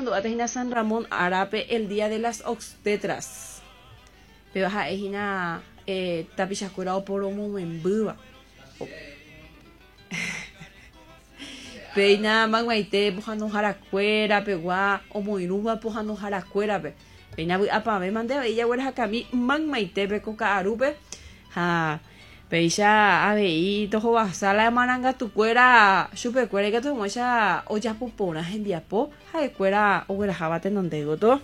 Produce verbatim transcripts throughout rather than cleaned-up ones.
mando a Tejina San Ramón Arape el día de las obstetras. Pero a Ejina eh, tapichacurado por un en buba. Peina mangmaite pujando jaracuera pegua o moiruba pujando jaracuera pe. Peina apa me mande ella huera kami mangmaite pe coca arupe. Ha Peisha abei toho basala mananga tu cuera chupe cuera que tu mocha o ya pupona en diapo ha cuera o cuera jabate donde goto.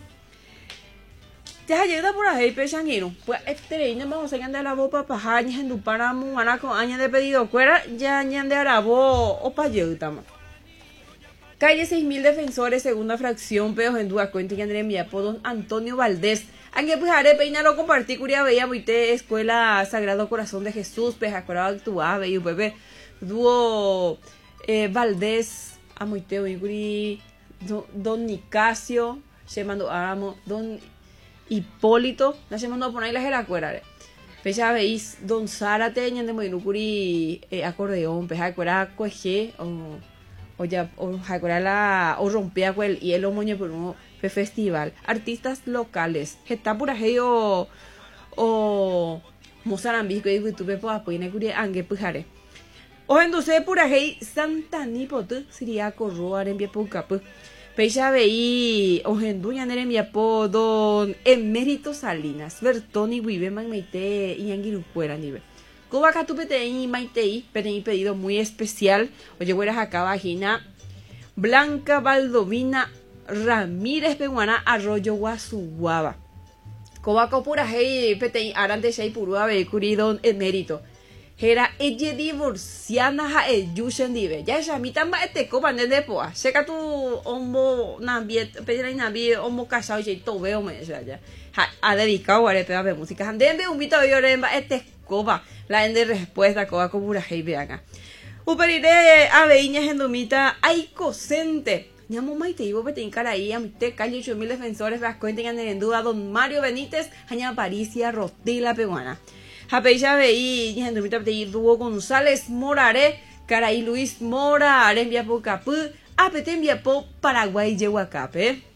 Ya llega por ahí pechanguero. Pues este no vamos a andar la bopa para en tu para mu ana con año de pedido cuera ya añade arabo o pa yutama. Calle seis mil defensores, segunda fracción, pero en duda cuenta que André Miapo, don Antonio Valdés. Aunque pues haré peinarlo compartir curia veía muite escuela Sagrado Corazón de Jesús, pues acordaba actuaba y bebé dúo eh, Valdés a muite y don, don Nicasio, se mandó amo, don Hipólito, no se mandó a poner las heracuera. Pues ya veis don Zárate, ñande muy nucuri eh, acordeón, pues acuera coge o o ya o la o rompía con el hielo moño por un festival, artistas locales está por ahí o o Mozambique y YouTube por apoyo en el angue pujare o entonces por ahí Santa Nipote sería corroar en Biapuca pues pecha veí o enduña en Biapo don Emérito Salinas Bertoni vive magmeite y anguirucuera nivel Cuba acá tu peteí maitei, peteí pedido muy especial. Oye, buenas acá vagina. Blanca Valdovina Ramírez Peguana Arroyo Guasuguaba. Cuba acá pura hey peteí arante shei purua vehicuri don emérito. Era ella divorciana ha eyushen dive. Ya ya mi tamba este copa de depoa. Seca tu homo nambie, pedra nambie homo casado y todo veo me ya ya. Ha dedicado a repetir de música. Andembe un mito yo remba este copa. La ende respuesta coba como pura hey veanga. Uperire a veiñas en domita ay cosente. Ñamo maite ibo pete incaraí a mite calle ocho mil defensores las cuentan en duda don Mario Benítez, aña Paricia Rotila Peguana. Japeya veí en domita pete dúo González Morare, Caraí Luis Mora, Arembia Pocapu, apete enviapo Paraguay Yehuacape.